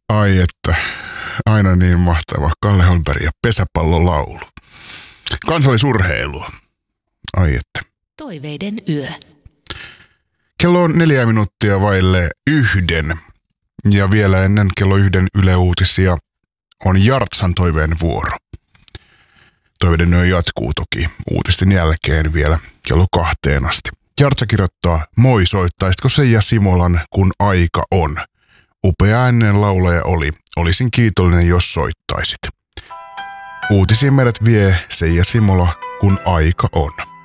Ai että, aina niin mahtava. Kalle Holmberg ja pesäpallolaulu. Kansallisurheilua. Ai että. Toiveiden yö. Kello on 4 minuuttia vaille 1. Ja vielä ennen kello 1 Yle Uutisia on Jartsan toiveen vuoro. Toiveiden yö jatkuu toki uutisten jälkeen vielä kello 2 asti. Jartsa kirjoittaa, moi, soittaisitko Seija Simolan, kun aika on? Upea ääninen laulaja oli. Olisin kiitollinen, jos soittaisit. Uutisiin meidät vie Seija Simola, kun aika on.